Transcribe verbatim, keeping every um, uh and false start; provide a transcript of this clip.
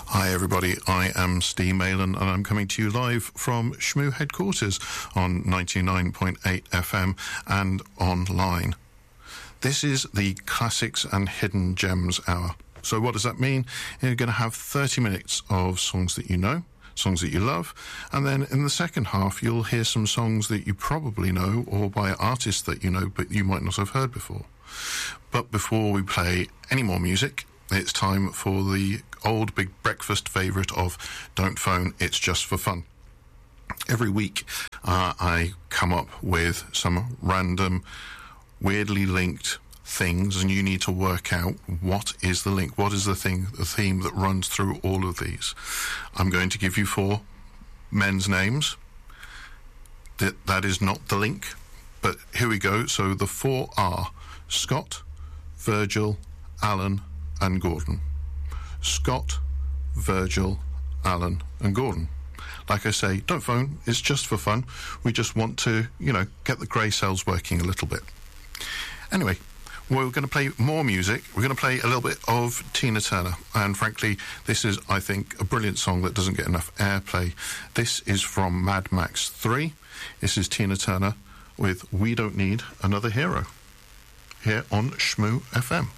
Hi everybody, I am Steve Malin and I'm coming to you live from Shmoo headquarters on ninety-nine point eight F M and online. This is the Classics and Hidden Gems Hour. So what does that mean? You're going to have thirty minutes of songs that you know, songs that you love, and then in the second half you'll hear some songs that you probably know or by artists that you know but you might not have heard before. But before we play any more music, it's time for the old big breakfast favourite of Don't Phone, It's Just for Fun. Every week uh, I come up with some random, weirdly linked things, and you need to work out what is the link, what is the thing, the theme that runs through all of these. I'm going to give you four men's names. That, that is not the link, but here we go. So the four are Scott, Virgil, Alan and Gordon. Scott, Virgil, Alan and Gordon. Like I say, don't phone, it's just for fun. We just want to, you know, get the grey cells working a little bit. Anyway, we're going to play more music. We're going to play a little bit of Tina Turner. And frankly, this is, I think, a brilliant song that doesn't get enough airplay. This is from Mad Max three. This is Tina Turner with We Don't Need Another Hero here on Shmoo F M.